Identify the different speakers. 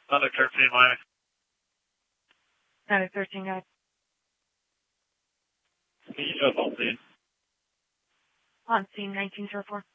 Speaker 1: Another 13 Miami.
Speaker 2: Another 13, guys.
Speaker 1: On scene.
Speaker 2: On scene, 1904.